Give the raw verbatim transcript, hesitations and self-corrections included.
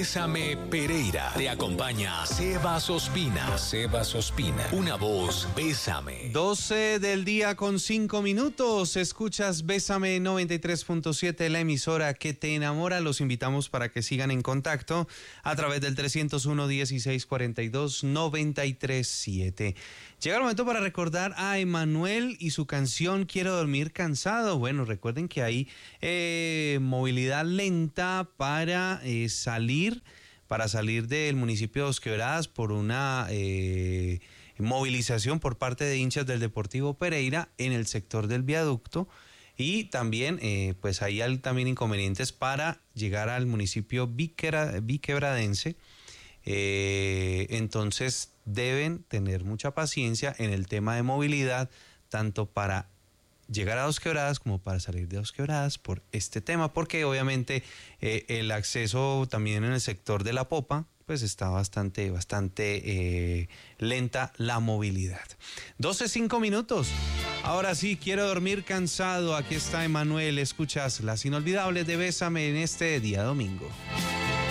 Bésame Pereira. Te acompaña Sebas Ospina. Sebas Ospina. Una voz, Bésame. doce del día con cinco minutos. Escuchas Bésame noventa y tres punto siete, la emisora que te enamora. Los invitamos para que sigan en contacto a través del trescientos uno, dieciséis cuarenta y dos, noventa y tres siete. Llega el momento para recordar a Emanuel y su canción Quiero dormir cansado. Bueno, recuerden que hay eh, movilidad lenta para eh, salir, para salir del municipio de Dos Quebradas por una eh, movilización por parte de hinchas del Deportivo Pereira en el sector del viaducto. Y también, eh, pues hay también inconvenientes para llegar al municipio biquera, biquebradense. Eh, entonces deben tener mucha paciencia en el tema de movilidad, tanto para llegar a Dos Quebradas como para salir de Dos Quebradas por este tema, porque obviamente eh, el acceso también en el sector de La Popa, pues está bastante, bastante eh, lenta la movilidad. doce, cinco minutos. Ahora sí, quiero dormir cansado. Aquí está Emanuel. Escuchas las inolvidables de Bésame en este día domingo.